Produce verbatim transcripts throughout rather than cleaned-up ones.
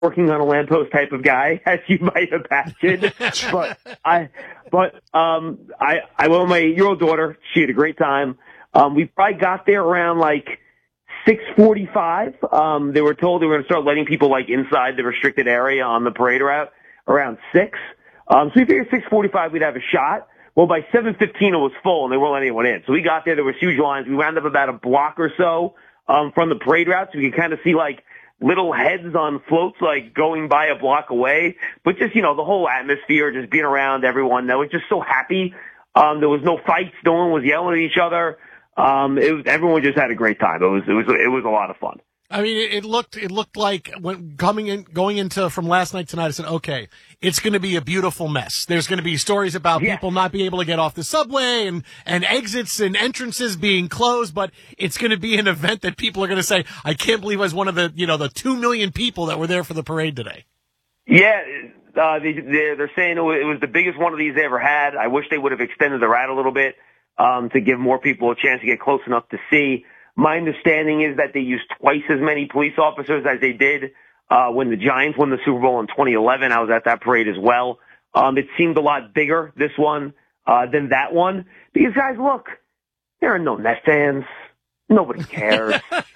working on a lamppost type of guy, as you might imagine. but I, but um, I, I went with my eight-year-old daughter. She had a great time. Um, we probably got there around like six forty-five. Um, they were told they were going to start letting people like inside the restricted area on the parade route around six. Um, so we figured six forty-five we'd have a shot. Well, by seven fifteen it was full and they weren't letting anyone in. So we got there. There was huge lines. We wound up about a block or so um, from the parade route, so we could kind of see like little heads on floats like going by a block away. But just, you know, the whole atmosphere, just being around everyone that was just so happy. Um, there was no fights. No one was yelling at each other. Um, it was, everyone just had a great time. It was, it was, it was a lot of fun. I mean, it, it looked, it looked like when coming in, going into from last night tonight, I said, okay, it's going to be a beautiful mess. There's going to be stories about yeah. people not being able to get off the subway and, and exits and entrances being closed, but it's going to be an event that people are going to say, I can't believe I was one of the, you know, the two million people that were there for the parade today. Yeah. Uh, they, they're, they're saying it was the biggest one of these they ever had. I wish they would have extended the route a little bit, um, to give more people a chance to get close enough to see. My understanding is that they used twice as many police officers as they did uh, when the Giants won the Super Bowl in twenty eleven. I was at that parade as well. Um, it seemed a lot bigger, this one, uh, than that one. Because, guys, look, there are no Nets fans. Nobody cares.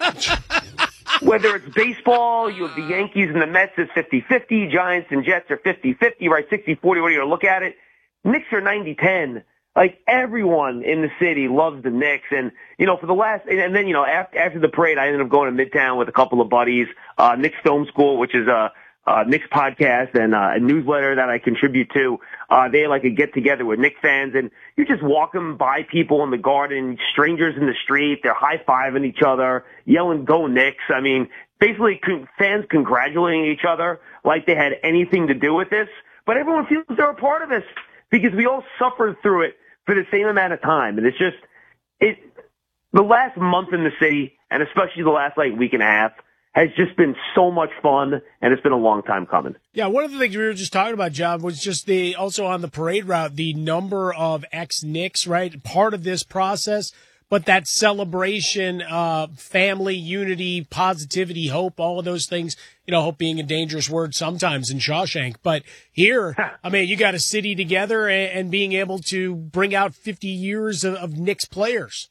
Whether it's baseball, you have the Yankees and the Mets is fifty-fifty. Giants and Jets are fifty-fifty, right? sixty forty, whatever you look at it. Knicks are ninety ten. Like, everyone in the city loves the Knicks. And, you know, for the last, and then, you know, after, after the parade, I ended up going to Midtown with a couple of buddies, uh, Knicks Film School, which is a, a Knicks podcast and uh, a newsletter that I contribute to. Uh, they had like a get together with Knicks fans, and you're just walking by people in the garden, strangers in the street, they're high-fiving each other, yelling, go Knicks. I mean, basically con- fans congratulating each other like they had anything to do with this. But everyone feels they're a part of this because we all suffered through it for the same amount of time. And it's just, it, the last month in the city, and especially the last like week and a half, has just been so much fun, and it's been a long time coming. Yeah, one of the things we were just talking about, John, was just the, also on the parade route, the number of ex-Knicks, right? Part of this process, but that celebration, uh, family, unity, positivity, hope, all of those things, you know, hope being a dangerous word sometimes in Shawshank. But here, I mean, you got a city together and, and being able to bring out fifty years of, of Knicks players.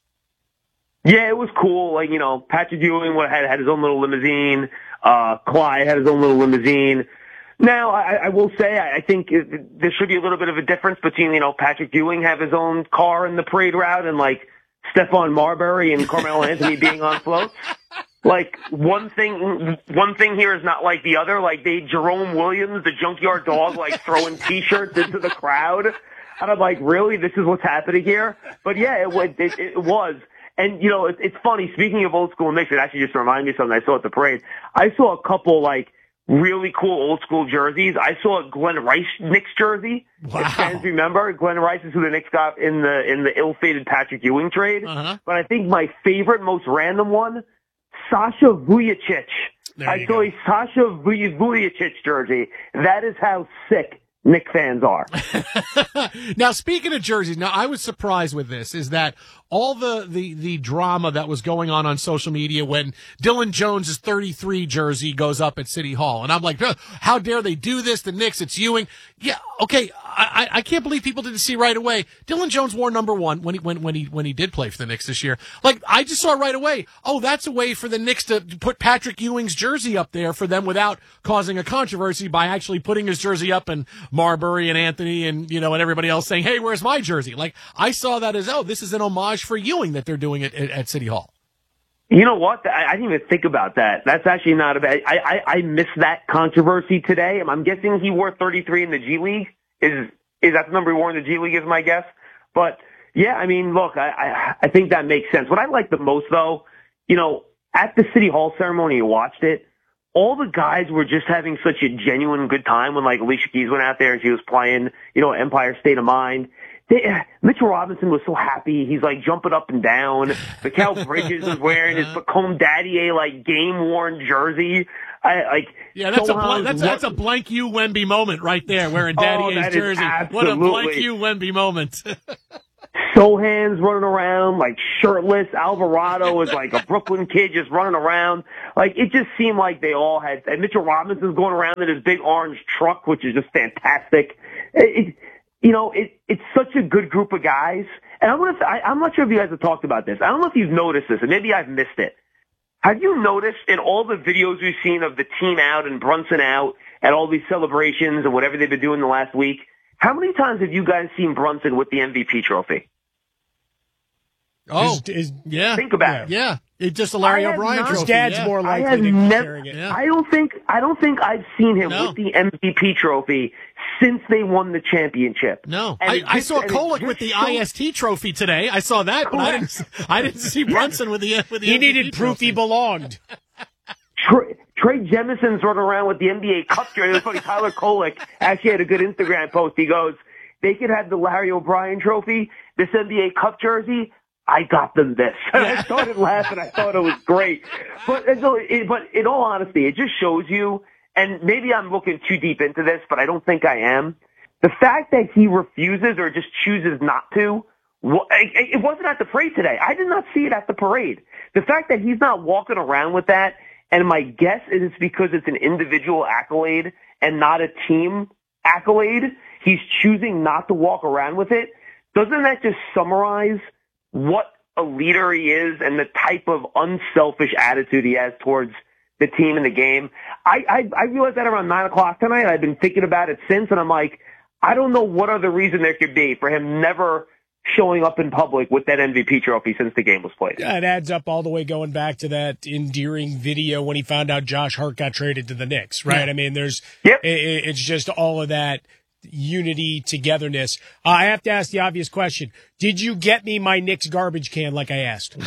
Yeah, it was cool. Like, you know, Patrick Ewing had, had his own little limousine. Uh, Clyde had his own little limousine. Now, I, I will say, I think it, there should be a little bit of a difference between, you know, Patrick Ewing have his own car in the parade route and like Stephon Marbury and Carmelo Anthony being on floats. Like, one thing, one thing here is not like the other. Like, they, Jerome Williams, the junkyard dog, like throwing t-shirts into the crowd. And I'm like, really? This is what's happening here? But yeah, it, it, it was. And, you know, it, it's funny. Speaking of old school Knicks, it actually just reminded me of something I saw at the parade. I saw a couple, like, really cool old school jerseys. I saw a Glenn Rice Knicks jersey. Wow. If fans remember, Glenn Rice is who the Knicks got in the in the ill-fated Patrick Ewing trade. Uh-huh. But I think my favorite, most random one, Sasha Vujacic. I saw go. a Sasha Vuj- Vujacic jersey. That is how sick Knicks fans are. Now, speaking of jerseys, now I was surprised with this, is that all the, the, the drama that was going on on social media when Dylan Jones' thirty-three jersey goes up at City Hall. And I'm like, how dare they do this? The Knicks, it's Ewing. Yeah, okay, I, I can't believe people didn't see right away. Dylan Jones wore number one when he, when, when he, when he did play for the Knicks this year. Like, I just saw right away, oh, that's a way for the Knicks to put Patrick Ewing's jersey up there for them without causing a controversy by actually putting his jersey up and Marbury and Anthony and, you know, and everybody else saying, hey, where's my jersey? Like, I saw that as, oh, this is an homage for Ewing that they're doing it at, at City Hall. You know what? I, I didn't even think about that. That's actually not a bad. I, I, I missed that controversy today. I'm guessing he wore thirty-three in the G League. Is is that the number he wore in the G League? Is my guess. But yeah, I mean, look, I, I I think that makes sense. What I like the most, though, you know, at the City Hall ceremony, you watched it. All the guys were just having such a genuine good time when, like, Alicia Keys went out there and she was playing, you know, Empire State of Mind. They, Mitchell Robinson was so happy. He's like jumping up and down. Mikal Bridges was wearing his Macomb Daddier like game worn jersey. I like. Yeah, that's a bl- that's that's a blank you Wemby moment right there, wearing Daddier's oh, jersey. What a blank you Wemby moment. Sohan's running around like shirtless. Alvarado is like a Brooklyn kid just running around. Like, it just seemed like they all had, and Mitchell Robinson's going around in his big orange truck, which is just fantastic. It, it, you know, it, it's such a good group of guys. And I'm gonna, I, I'm not sure if you guys have talked about this. I don't know if you've noticed this, and maybe I've missed it. Have you noticed in all the videos we've seen of the team out and Brunson out at all these celebrations and whatever they've been doing the last week, how many times have you guys seen Brunson with the M V P trophy? Oh, Is- is- yeah. Think about it. Yeah. It's just a Larry I have O'Brien not- trophy. His dad's yeah. more I likely have to be never. carrying it. Yeah. I don't think. I don't think I've seen him No. with the M V P trophy since they won the championship. No, And I, it I just- saw and it Kolek just with the shows- I S T trophy today. I saw that, but I didn't. I didn't see Brunson with the with the. He M V P needed proof trophy. he belonged. Trey, Trey Jemison's running around with the N B A Cup jersey. It was funny. Tyler Kolek actually had a good Instagram post. He goes, "They could have the Larry O'Brien trophy, this N B A Cup jersey. I got them this." And I started laughing. I thought it was great. But, and so it, but in all honesty, it just shows you, and maybe I'm looking too deep into this, but I don't think I am. The fact that he refuses or just chooses not to, well, it, it wasn't at the parade today. I did not see it at the parade. The fact that he's not walking around with that, and my guess is because it's an individual accolade and not a team accolade, he's choosing not to walk around with it. Doesn't that just summarize what a leader he is and the type of unselfish attitude he has towards the team and the game? I, I, I realized that around nine o'clock tonight. I've been thinking about it since, and I'm like, I don't know what other reason there could be for him never showing up in public with that M V P trophy since the game was played. Yeah, it adds up all the way going back to that endearing video when he found out Josh Hart got traded to the Knicks, right? Yeah. I mean, there's, Yep. it, it's just all of that unity, togetherness. Uh, I have to ask the obvious question. Did you get me my Knicks garbage can like I asked?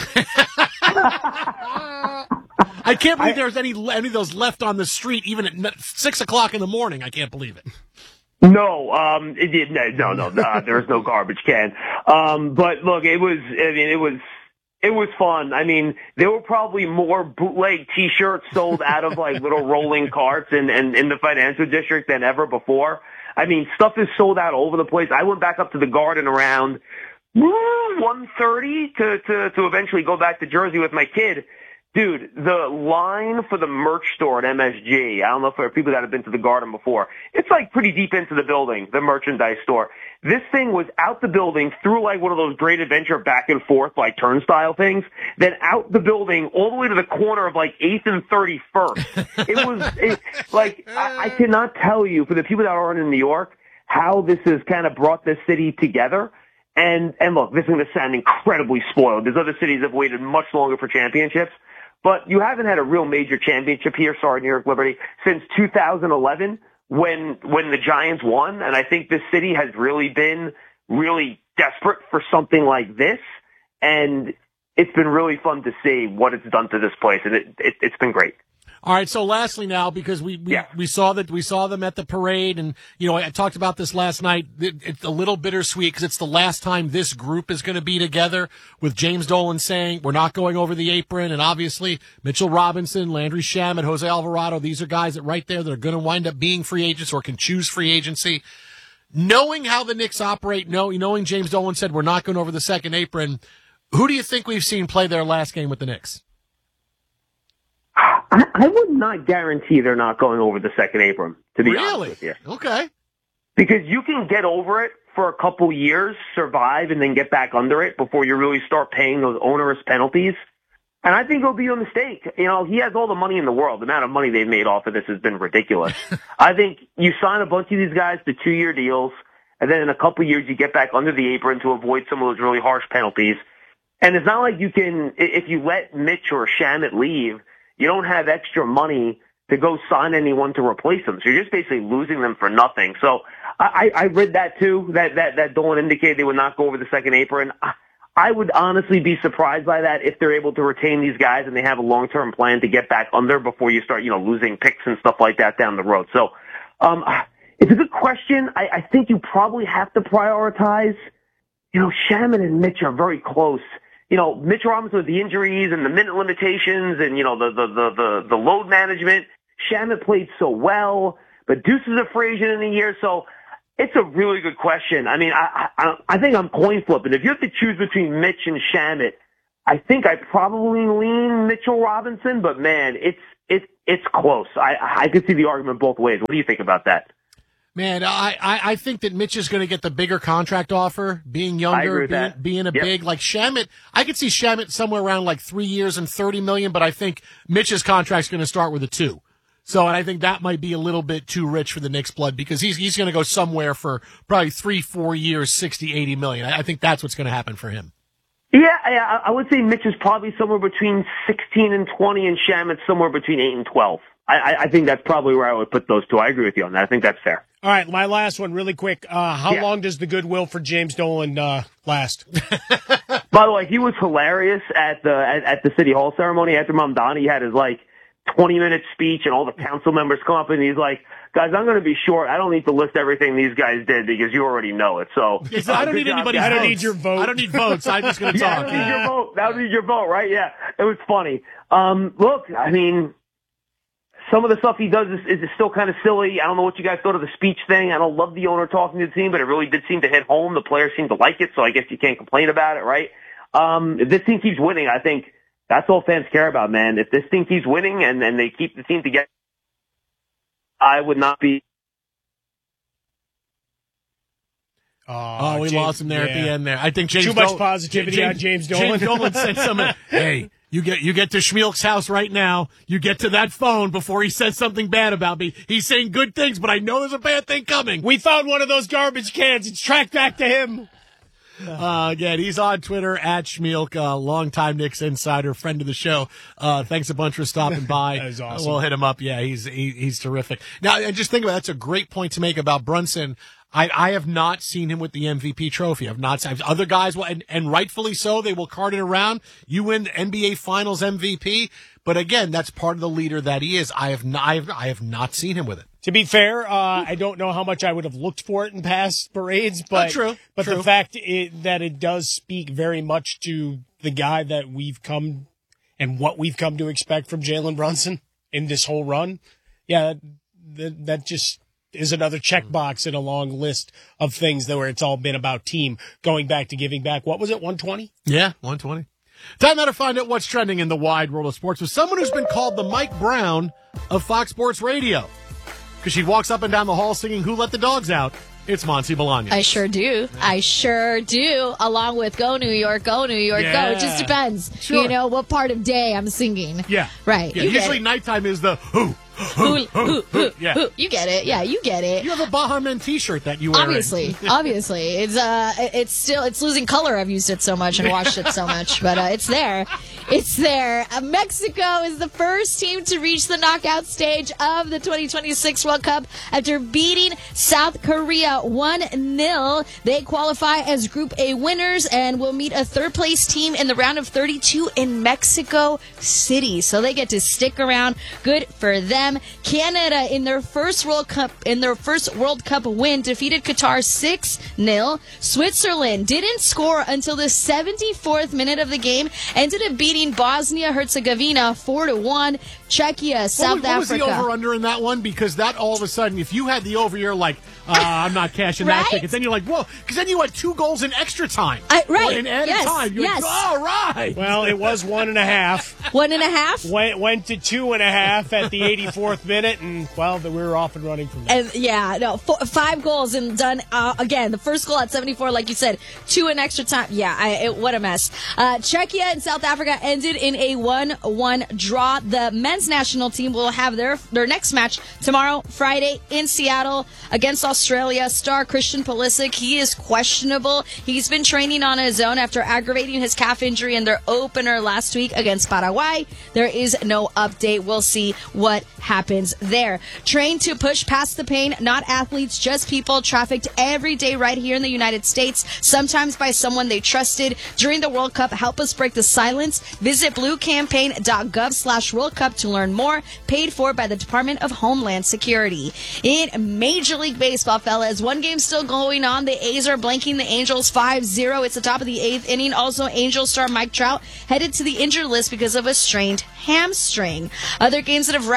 I can't believe there's any any of those left on the street, even at n- six o'clock in the morning. I can't believe it. No, um, it did, no, no, no, uh, there was no garbage can. Um, but look, it was, I mean, it was, it was fun. I mean, there were probably more bootleg t-shirts sold out of like little rolling carts in, in, in the financial district than ever before. I mean, stuff is sold out all over the place. I went back up to the Garden around one thirty to, to, to eventually go back to Jersey with my kid. Dude, the line for the merch store at M S G, I don't know if there are people that have been to the Garden before, it's like pretty deep into the building, the merchandise store. This thing was out the building through like one of those Great Adventure back and forth like turnstile things, then out the building all the way to the corner of like eighth and thirty-first. It was it, like, I, I cannot tell you, for the people that aren't in New York, how this has kind of brought this city together. And, and look, this is going to sound incredibly spoiled. There's other cities that have waited much longer for championships. But you haven't had a real major championship here, sorry, New York Liberty, since two thousand eleven when when the Giants won. And I think this city has really been really desperate for something like this. And it's been really fun to see what it's done to this place. And it, it, it's been great. All right. So lastly now, because we, we, Yeah. we saw that we saw them at the parade, and, you know, I talked about this last night. It, it's a little bittersweet because it's the last time this group is going to be together, with James Dolan saying we're not going over the apron. And obviously Mitchell Robinson, Landry Shamet, Jose Alvarado, these are guys that right there that are going to wind up being free agents or can choose free agency. Knowing how the Knicks operate, know, knowing James Dolan said we're not going over the second apron, who do you think we've seen play their last game with the Knicks? I, I would not guarantee they're not going over the second apron, to be honest Really? with you. Okay. Because you can get over it for a couple years, survive, and then get back under it before you really start paying those onerous penalties. And I think it'll be a mistake. You know, he has all the money in the world. The amount of money they've made off of this has been ridiculous. I think you sign a bunch of these guys to two-year deals, and then in a couple years you get back under the apron to avoid some of those really harsh penalties. And it's not like you can, if you let Mitch or Shamet leave, you don't have extra money to go sign anyone to replace them. So you're just basically losing them for nothing. So I, I read that too, that, that, that Dolan indicated they would not go over the second apron. I, I would honestly be surprised by that if they're able to retain these guys and they have a long-term plan to get back under before you start, you know, losing picks and stuff like that down the road. So, um, it's a good question. I, I think you probably have to prioritize, you know, Shamet and Mitch are very close. You know, Mitch Robinson with the injuries and the minute limitations and, you know, the, the, the, the, the load management. Shamet played so well, but Deuce is a free agent in a year. So It's a really good question. I mean, I, I, I think I'm coin flipping. If you have to choose between Mitch and Shamet, I think I probably lean Mitchell Robinson, but man, it's, it's, it's close. I, I could see the argument both ways. What do you think about that? Man, I, I, I think that Mitch is going to get the bigger contract offer, being younger, being, being a yep. big, like Shamet. I could see Shamet somewhere around like three years and thirty million, but I think Mitch's contract's going to start with a two. So, and I think that might be a little bit too rich for the Knicks blood because he's, he's going to go somewhere for probably three, four years, sixty, eighty million. I, I think that's what's going to happen for him. Yeah, I, I would say Mitch is probably somewhere between sixteen and twenty and Shamet's somewhere between eight and twelve. I, I think that's probably where I would put those two. I agree with you on that. I think that's fair. All right, my last one really quick. Uh, how yeah. long does the goodwill for James Dolan uh, last? By the way, he was hilarious at the at, at the City Hall ceremony after Mamdani had his like twenty minute speech and all the council members come up and he's like, guys, I'm going to be short. I don't need to list everything these guys did because you already know it. So yes, uh, I don't need anybody. I don't need your vote. I don't need votes. I'm just going to yeah, talk. I don't need your vote. That was your vote, right? Yeah, it was funny. Um, look, I mean, some of the stuff he does is, is still kind of silly. I don't know what you guys thought of the speech thing. I don't love the owner talking to the team, but it really did seem to hit home. The players seem to like it, so I guess you can't complain about it, right? Um, if this team keeps winning, I think that's all fans care about, man. If this team keeps winning and, and they keep the team together, I would not be. Oh, oh we James, lost him there yeah. at the end there. I think James Too much Dol- positivity James, on James Dolan. James Dolan said something. Hey, you get you get to Schmeelk's house right now. You get to that phone before he says something bad about me. He's saying good things, but I know there's a bad thing coming. We found one of those garbage cans. It's tracked back to him. Uh, again, he's on Twitter at Schmeelk, uh, longtime Knicks insider, friend of the show. Uh, thanks a bunch for stopping by. That was awesome. Uh, we'll hit him up. Yeah, he's he, he's terrific. Now, and just think about it, that's a great point to make about Brunson. I, I have not seen him with the M V P trophy. I've not seen other guys, will, and, and rightfully so, they will cart it around. You win the N B A Finals M V P, but again, that's part of the leader that he is. I have not, I have, I have not seen him with it. To be fair, uh, I don't know how much I would have looked for it in past parades, but oh, true, but true. the fact it, that it does speak very much to the guy that we've come and what we've come to expect from Jalen Brunson in this whole run, yeah, that, that just is another checkbox in a long list of things that where it's all been about team going back to giving back. What was it, one twenty? Yeah, one twenty. Time now to find out what's trending in the wide world of sports with someone who's been called the Mike Brown of Fox Sports Radio. Because she walks up and down the hall singing Who Let the Dogs Out. It's Monty Bolaños. I sure do. I sure do. Along with Go New York, Go New York, yeah. Go. It just depends. Sure. You know, what part of day I'm singing. Yeah. Right. Yeah, you usually get it. nighttime is the Who. Who, who, who, yeah. who. You get it. Yeah, you get it. You have a Baha Men t-shirt that you wear. Obviously, obviously, it's uh, it's still it's losing color. I've used it so much and watched it so much, but uh, it's there, it's there. Uh, Mexico is the first team to reach the knockout stage of the twenty twenty-six World Cup after beating South Korea one nil. They qualify as Group A winners and will meet a third place team in the round of thirty-two in Mexico City. So they get to stick around. Good for them. Canada in their first World Cup in their first World Cup win defeated Qatar six nil. Switzerland didn't score until the seventy-fourth minute of the game, ended up beating Bosnia Herzegovina four to one. Czechia, South what, what was Africa. the over under in that one? Because that all of a sudden, if you had the over, you're like, uh, I'm not cashing right? that ticket. Then you're like, whoa, because then you had two goals in extra time. I, right. Or in added yes. time. You're yes. like, all right. Well, it was one and a half. One and a half? Went, went to two and a half at the eighty-fourth minute, and, well, we were off and running from there. And, yeah, no, four, five goals and done, uh, again, the first goal at seventy-four, like you said, two in extra time. Yeah, I, it, what a mess. Uh, Czechia and South Africa ended in a one one draw. The men's national team will have their their next match tomorrow, Friday, in Seattle against Australia. Star Christian Pulisic, he is questionable. He's been training on his own after aggravating his calf injury in their opener last week against Paraguay. There is no update. We'll see what happens there. Trained to push past the pain, not athletes, just people trafficked every day right here in the United States, sometimes by someone they trusted during the World Cup. Help us break the silence. Visit bluecampaign.gov slash World Cup to learn more. Paid for by the Department of Homeland Security. In Major League Baseball, fellas, one game still going on. The A's are blanking the Angels five zero. It's the top of the eighth inning. Also, Angels star Mike Trout headed to the injured list because of a strained hamstring. Other games that have wrapped up.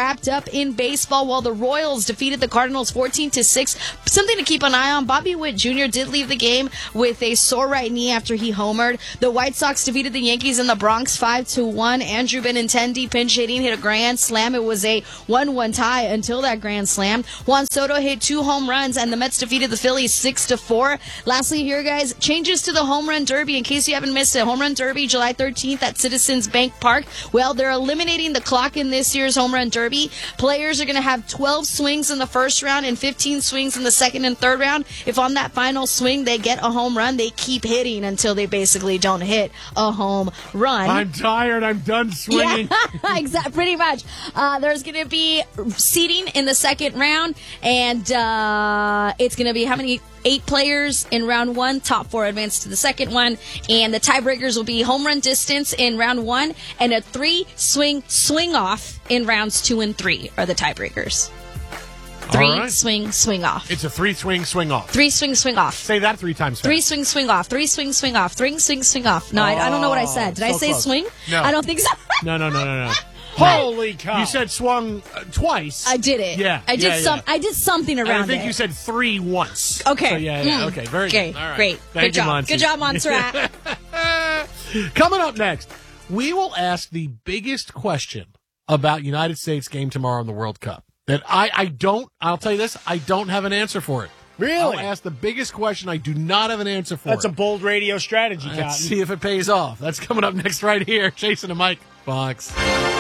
up in baseball. While the Royals defeated the Cardinals fourteen to six. Something to keep an eye on. Bobby Witt Junior did leave the game with a sore right knee after he homered. The White Sox defeated the Yankees in the Bronx five to one. Andrew Benintendi pinch hitting hit a grand slam. It was a one one tie until that grand slam. Juan Soto hit two home runs, and the Mets defeated the Phillies six to four. Lastly here, guys, changes to the Home Run Derby. In case you haven't missed it, Home Run Derby July thirteenth at Citizens Bank Park. Well, they're eliminating the clock in this year's Home Run Derby. Players are going to have twelve swings in the first round and fifteen swings in the second and third round. If on that final swing they get a home run, they keep hitting until they basically don't hit a home run. I'm tired. I'm done swinging. Yeah, exactly. Pretty much. Uh, there's going to be seating in the second round, and uh, it's going to be how many? Eight players in round one. Top four advance to the second one, and the tiebreakers will be home run distance in round one and a three swing swing off in rounds two and three are the tiebreakers. Three right. swing swing off. It's a three swing swing off. Three swing swing off. Say that three times fast. Three swing swing off. Three swing swing off. Three swing swing off. No, oh, I, I don't know what I said. Did so I say close. swing? No. I don't think so. no, no, no, no, no. Holy cow! You said swung uh, twice. I did it. Yeah, I did yeah, some. yeah. I did something around and I think it. you said three once. Okay. So yeah, yeah. Mm. Okay. Very okay. good. All right. Great. Thank good you, job. Monty. Good job, Montserrat. Coming up next, we will ask the biggest question about United States game tomorrow in the World Cup. That I, I don't. I'll tell you this. I don't have an answer for it. Really? I'll ask the biggest question. I do not have an answer for That's it. a bold radio strategy, Cotton. Let's see if it pays off. That's coming up next right here. Jason and Mike Fox.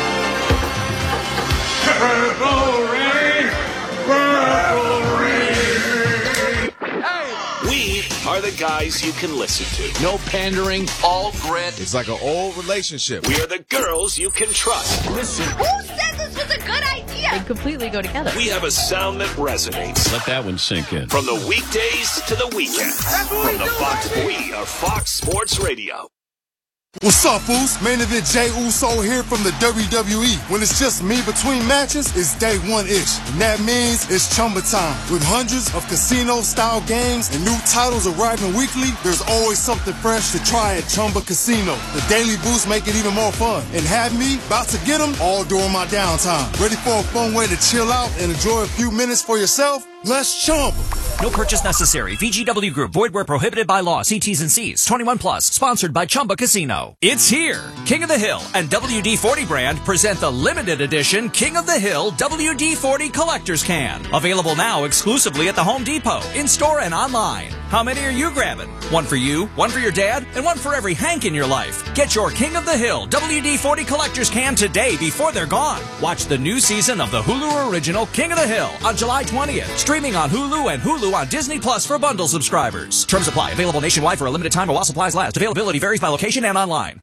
Purple Rain, Purple Rain. We are the guys you can listen to. No pandering, all grit. It's like an old relationship. We are the girls you can trust. Listen. Who said this was a good idea? They completely go together. We have a sound that resonates. Let that one sink in. From the weekdays to the weekends. From the Fox, we are Fox Sports Radio. What's up, fools? Main event Jey Uso here from the W W E. When it's just me between matches, it's day one-ish. And that means it's Chumba time. With hundreds of casino-style games and new titles arriving weekly, there's always something fresh to try at Chumba Casino. The daily boosts make it even more fun. And have me about to get them all during my downtime. Ready for a fun way to chill out and enjoy a few minutes for yourself? Let's Chumba. No purchase necessary. V G W Group. Void where prohibited by law. See T's and C's. twenty-one plus. Sponsored by Chumba Casino. It's here. King of the Hill and W D forty brand present the limited edition King of the Hill W D forty Collector's Can. Available now exclusively at the Home Depot, in-store and online. How many are you grabbing? One for you, one for your dad, and one for every Hank in your life. Get your King of the Hill W D forty Collector's Can today before they're gone. Watch the new season of the Hulu original King of the Hill on July twentieth. Streaming on Hulu and Hulu on Disney Plus for bundle subscribers. Terms apply. Available nationwide for a limited time while supplies last. Availability varies by location and online.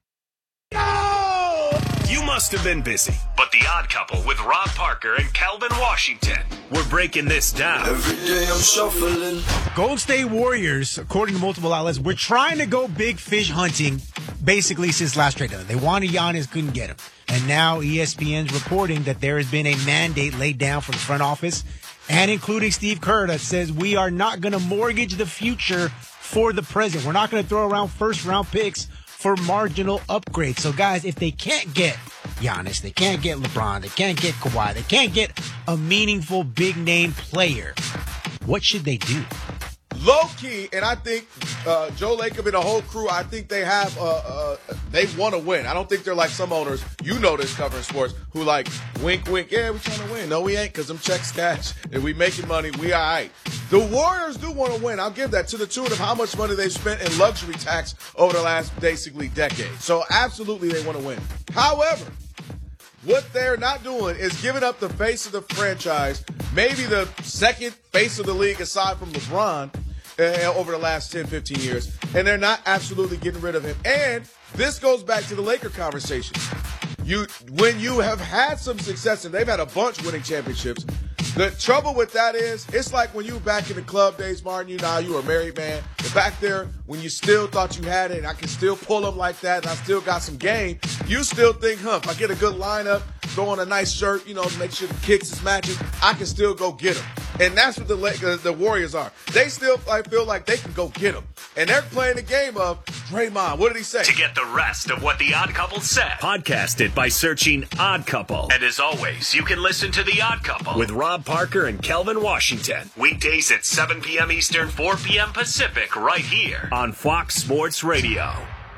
You must have been busy, but The Odd Couple with Rob Parker and Calvin Washington. We're breaking this down. Every day I'm shuffling. Golden State Warriors, according to multiple outlets, were trying to go big fish hunting basically since last trade deadline. They wanted Giannis, couldn't get him. And now E S P N's reporting that there has been a mandate laid down from the front office, and including Steve Kerr, that says we are not going to mortgage the future for the present. We're not going to throw around first-round picks for marginal upgrades. So, guys, if they can't get Giannis, they can't get LeBron, they can't get Kawhi, they can't get a meaningful big-name player, what should they do? Low-key, and I think uh, Joe Lacob and the whole crew, I think they have, uh, uh, they want to win. I don't think they're like some owners, you know this covering sports, who like, wink, wink, yeah, we trying to win. No, we ain't, because them checks cash. If we making money, we all right. The Warriors do want to win. I'll give that to the tune of how much money they've spent in luxury tax over the last basically decade. So absolutely they want to win. However, what they're not doing is giving up the face of the franchise, maybe the second face of the league aside from LeBron, uh, over the last ten, fifteen years. And they're not absolutely getting rid of him. And this goes back to the Laker conversation. You, when you have had some success, and they've had a bunch winning championships, the trouble with that is, it's like when you were back in the club days, Martin, you know, you were a married man. But back there, when you still thought you had it, and I can still pull them like that, and I still got some game, you still think, huh, if I get a good lineup, throw on a nice shirt, you know, make sure the kicks is matching, I can still go get them. And that's what the the Warriors are. They still I feel like they can go get them. And they're playing the game of Draymond. What did he say? To get the rest of what The Odd Couple said, podcast it by searching Odd Couple. And as always, you can listen to The Odd Couple with Rob Parker and Kelvin Washington. Weekdays at seven p.m. Eastern, four p.m. Pacific, right here on Fox Sports Radio.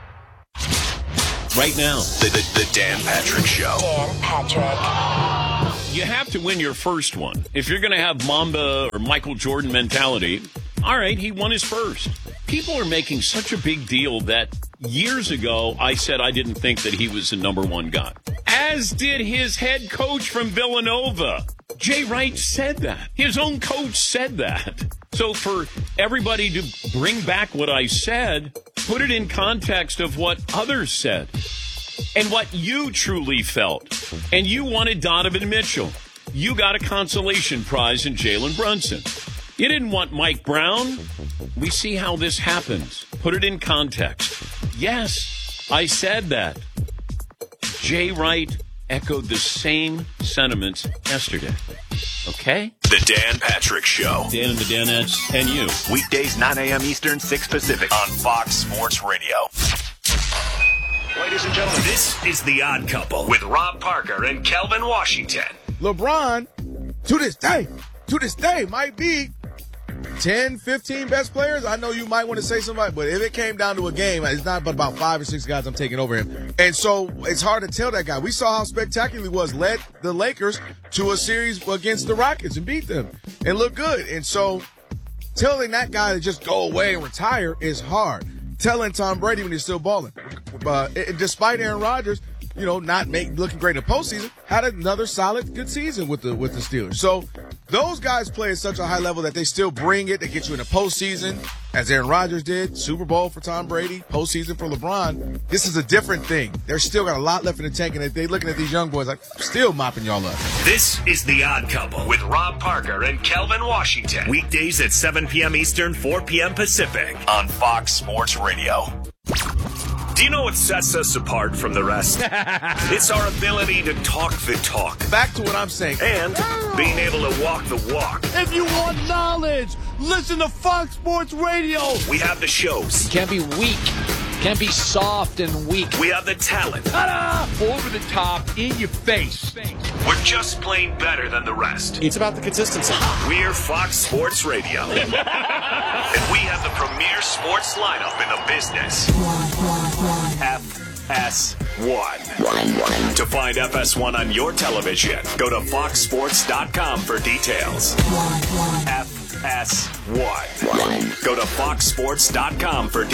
Right now, the, the, the Dan Patrick Show. Dan Patrick. You have to win your first one. If you're going to have Mamba or Michael Jordan mentality, all right, he won his first. People are making such a big deal that years ago I said I didn't think that he was the number one guy. As did his head coach from Villanova. Jay Wright said that. His own coach said that. So for everybody to bring back what I said, put it in context of what others said and what you truly felt. And you wanted Donovan Mitchell. You got a consolation prize in Jalen Brunson. You didn't want Mike Brown. We see how this happens. Put it in context. Yes, I said that. Jay Wright echoed the same sentiments yesterday. Okay? The Dan Patrick Show. Dan and the Danettes and you. Weekdays, nine a.m. Eastern, six Pacific on Fox Sports Radio. Ladies and gentlemen, this is The Odd Couple with Rob Parker and Kelvin Washington. LeBron, to this day, to this day, might be ten, fifteen best players. I know you might want to say somebody, but if it came down to a game, it's not but about five or six guys I'm taking over him. And so it's hard to tell that guy. We saw how spectacular he was, led the Lakers to a series against the Rockets and beat them and look good. And so telling that guy to just go away and retire is hard. Telling Tom Brady when he's still balling. Uh, it, despite Aaron Rodgers, you know, not make, looking great in the postseason, had another solid, good season with the with the Steelers. So those guys play at such a high level that they still bring it. They get you in the postseason, as Aaron Rodgers did, Super Bowl for Tom Brady, postseason for LeBron. This is a different thing. They're still got a lot left in the tank, and they're looking at these young boys like, still mopping y'all up. This is The Odd Couple with Rob Parker and Kelvin Washington. Weekdays at seven p.m. Eastern, four p.m. Pacific on Fox Sports Radio. Do you know what sets us apart from the rest? It's our ability to talk the talk. Back to what I'm saying. And being able to walk the walk. If you want knowledge, listen to Fox Sports Radio. We have the shows. Can't be weak. Can't be soft and weak. We have the talent. Ta-da! Over the top, in your face. We're just plain better than the rest. It's about the consistency. We're Fox Sports Radio. And we have the premier sports lineup in the business. F S one. To find F S one on your television, go to fox sports dot com for details. F S one. Go to fox sports dot com for details.